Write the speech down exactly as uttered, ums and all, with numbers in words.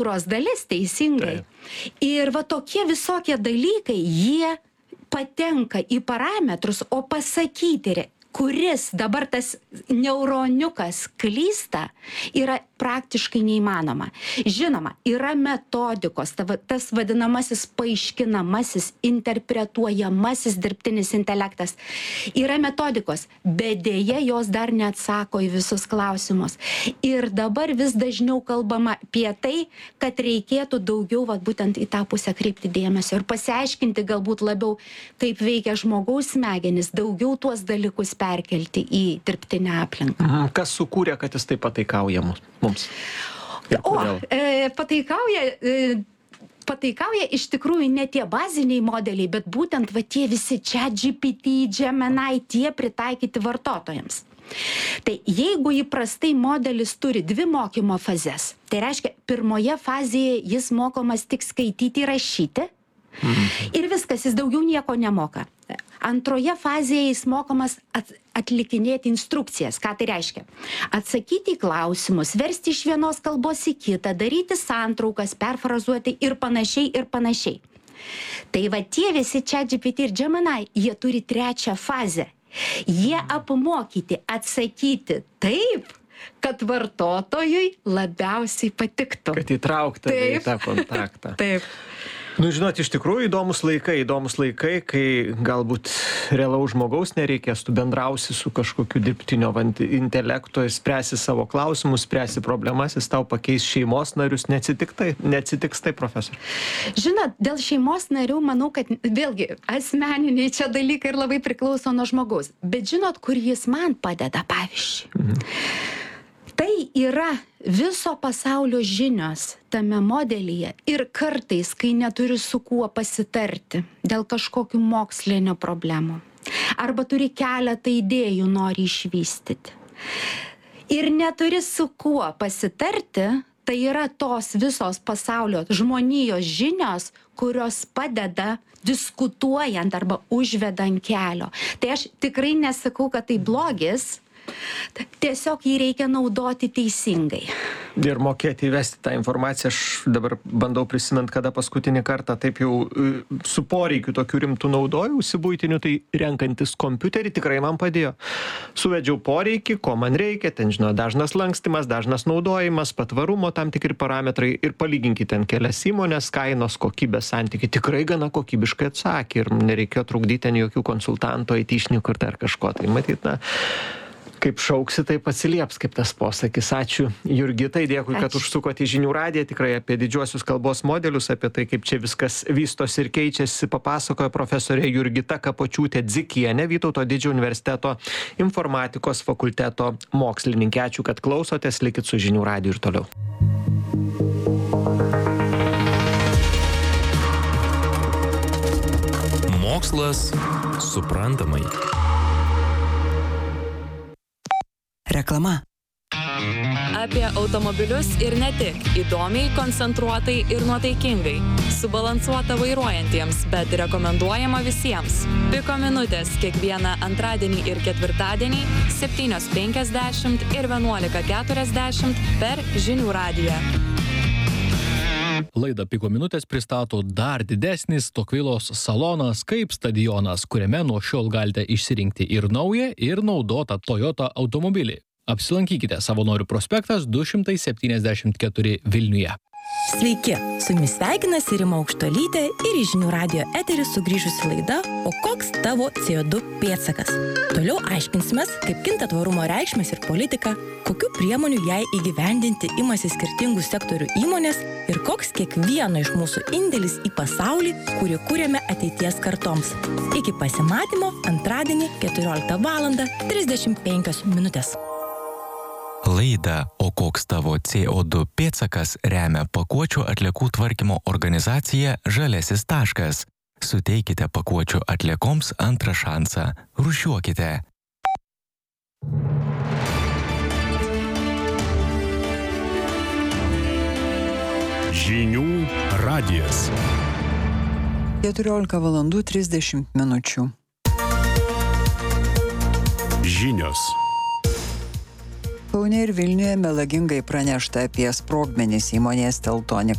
kultūros dalis, teisingai. Taip. Ir va tokie visokie dalykai, jie patenka į parametrus, o pasakyti, re- kuris dabar tas neuroniukas klysta, yra praktiškai neįmanoma. Žinoma, yra metodikos, ta va- tas vadinamasis paaiškinamasis, interpretuojamasis dirbtinis intelektas. Yra metodikos, bet dėja jos dar neatsako į visus klausimus. Ir dabar vis dažniau kalbama apie tai, kad reikėtų daugiau va, būtent į tą pusę kreipti dėmesio ir pasiaiškinti galbūt labiau, kaip veikia žmogaus smegenis, daugiau tuos dalykus perkelti į dirbtinę aplinką. Mhm. Kas sukūrė, kad jis taip pataikauja mus- mums? Ir O, kodėl? e, pataikauja, e, pataikauja iš tikrųjų ne tie baziniai modeliai, bet būtent va tie visi ChatGPT, Gemini, tie pritaikyti vartotojams. Tai jeigu įprastai modelis turi dvi mokymo fazes, tai reiškia, pirmoje fazėje jis mokomas tik skaityti ir rašyti, ir viskas, jis daugiau nieko nemoka. Antroje fazėje jis mokomas at, atlikinėti instrukcijas. Ką tai reiškia? Atsakyti į klausimus, versti iš vienos kalbos į kitą, daryti santraukas, perfrazuoti ir panašiai, ir panašiai. Tai va tie visi ChatGPT ir Gemini, jie turi trečią fazę. Jie apmokyti atsakyti taip, kad vartotojui labiausiai patiktų. Kad įtraukta į Taip. tą kontaktą. Taip. Nu, žinot, iš tikrųjų įdomus laikai, įdomus laikai, kai galbūt realaus žmogaus nereikės, tu bendrausi su kažkokiu dirbtinio vant- intelekto, jis spręsi savo klausimus, spręsi problemas, jis tau pakeis šeimos narius, neatsitiks tai, neatsitiks tai, profesor. Žinot, dėl šeimos narių, manau, kad vėlgi asmeniniai čia dalykai ir labai priklauso nuo žmogaus. Bet žinot, kur jis man padeda, pavyzdžiui? Mhm. Tai yra viso pasaulio žinios tame modelyje ir kartais, kai neturi su kuo pasitarti dėl kažkokių mokslinio problemų. Arba turi keletą idėjų nori išvystyti. Ir neturi su kuo pasitarti, tai yra tos visos pasaulio žmonijos žinios, kurios padeda diskutuojant arba užvedant kelio. Tai aš tikrai nesakau, kad tai blogis, tiesiog jį reikia naudoti teisingai. Ir mokėti įvesti tą informaciją, aš dabar bandau prisimint, kada paskutinį kartą taip jau e, su poreikiu tokių rimtų naudojausi buitiniu, tai renkantis kompiuterį tikrai man padėjo. Suvedžiau poreikį, ko man reikia, ten žinau, dažnas lankstimas, dažnas naudojimas, patvarumo tam tikri parametrai ir palyginkite ten kelias įmonės, kainos, kokybės santykiai. Tikrai gana kokybiškai atsakė ir nereikėjo trukdyti ten jokių konsultantų, aitišnikų ar dar kažko. Tai matyt, na, kaip šauksi, taip atsilieps, kaip tas posakis. Ačiū Jurgitai, dėkui, kad Ačiū. užsukote į žinių radiją, tikrai apie didžiuosius kalbos modelius, apie tai, kaip čia viskas vystosi ir keičiasi, papasakojo profesorė Jurgita Kapočiūtė-Dzikienė, Vytauto didžiojo universiteto informatikos fakulteto mokslininkė. Ačiū, kad klausotės, likit su žinių radiju ir toliau. Mokslas suprantamai. Reklama. Apie automobilius ir ne tik. Įdomiai, koncentruotai ir nuotaikingai. Subalansuota vairuojantiems, bet rekomenduojama visiems. Piko minutės kiekvieną antradienį ir ketvirtadienį septynios penkiasdešimt ir vienuolika keturiasdešimt per žinių radiją. Laidą Piko minutės pristato dar didesnis Tokvilos salonas kaip stadionas, kuriame nuo šiol galite išsirinkti ir naują, ir naudotą Toyota automobilį. Apsilankykite Savanorių prospektas du šimtai septyniasdešimt keturi Vilniuje. Sveiki, su jumis sveikinasi Rima Aukštuolytė ir į žinių radijo eterį sugrįžusi laida O koks tavo C O du pėdsakas? Toliau aiškinsimės, kaip kinta tvarumo reikšmės ir politika, kokių priemonių jai įgyvendinti imasi skirtingų sektorių įmonės ir koks kiekvieno iš mūsų indėlis į pasaulį, kurį kūrėme ateities kartoms. Iki pasimatymo antradienį keturioliktą valandą trisdešimt penkios minutės. Laidą O koks tavo C O du pėdsakas remia pakuočių atliekų tvarkymo organizacija Žaliasis taškas. Suteikite pakuočių atliekoms antrą šansą. Rūšiuokite. Žinių radijas. keturiolika valandų trisdešimt minučių. Žinios. Kaune ir Vilniuje melagingai pranešta apie sprogmenis įmonės Teltonik